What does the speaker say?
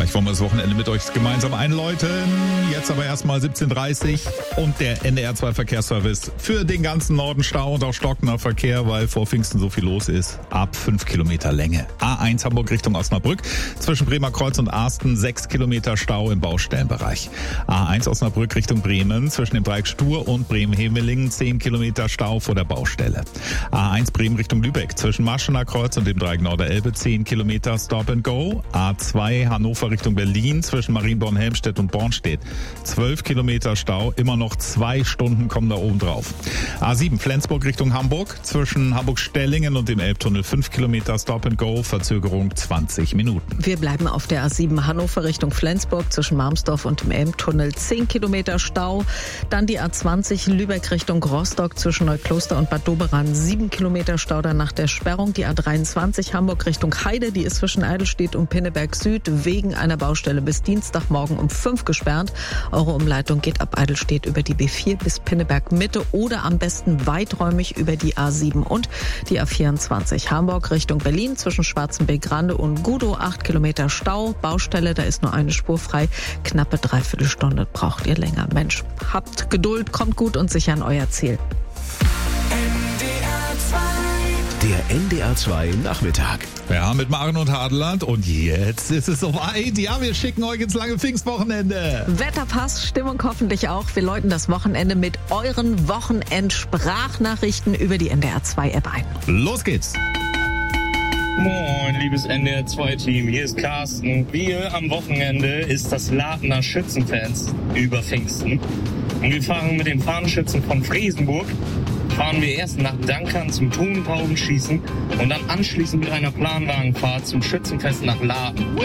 Gleich wollen wir das Wochenende mit euch gemeinsam einläuten. Jetzt aber erstmal 17:30 Uhr und der NDR 2 Verkehrsservice für den ganzen Norden Stau und auch stockender Verkehr, weil vor Pfingsten so viel los ist. Ab 5 Kilometer Länge. A1 Hamburg Richtung Osnabrück. Zwischen Bremer Kreuz und Arsten 6 Kilometer Stau im Baustellenbereich. A1 Osnabrück Richtung Bremen. Zwischen dem Dreieck Stur und Bremen-Hemelingen 10 Kilometer Stau vor der Baustelle. A1 Bremen Richtung Lübeck. Zwischen Marschener Kreuz und dem Dreieck Norderelbe 10 Kilometer Stop and Go. A2 Hannover Richtung Berlin zwischen Marienborn-Helmstedt und Bornstedt. 12 Kilometer Stau, immer noch 2 Stunden kommen da oben drauf. A7 Flensburg Richtung Hamburg, zwischen Hamburg-Stellingen und dem Elbtunnel 5 Kilometer Stop and Go, Verzögerung 20 Minuten. Wir bleiben auf der A7 Hannover Richtung Flensburg, zwischen Marmsdorf und dem Elbtunnel 10 Kilometer Stau. Dann die A20 Lübeck Richtung Rostock, zwischen Neukloster und Bad Doberan 7 Kilometer Stau, dann nach der Sperrung. Die A23 Hamburg Richtung Heide, die ist zwischen Eidelstedt und Pinneberg Süd wegen einer Baustelle bis Dienstagmorgen um 5 gesperrt. Eure Umleitung geht ab Eidelstedt über die B4 bis Pinneberg Mitte oder am besten weiträumig über die A7 und die A24 Hamburg Richtung Berlin zwischen Schwarzenberg-Grande und Gudow 8 Kilometer Stau. Baustelle, da ist nur eine Spur frei. Knappe Dreiviertelstunde braucht ihr länger. Mensch, habt Geduld, kommt gut und sicher an euer Ziel. Der NDR 2 Nachmittag. Ja, mit Maren und Hadeland. Und jetzt ist es soweit. Ja, wir schicken euch ins lange Pfingstwochenende. Wetter passt, Stimmung hoffentlich auch. Wir läuten das Wochenende mit euren Wochenend-Sprachnachrichten über die NDR 2 App ein. Los geht's. Moin, liebes NDR 2 Team, hier ist Carsten. Wir am Wochenende ist das Latener Schützenfest über Pfingsten. Und wir fahren mit den Fahnenschützen von Fresenburg. Fahren wir erst nach Dankern zum Tonentaubenschießen und dann anschließend mit einer Planwagenfahrt zum Schützenfest nach Laden.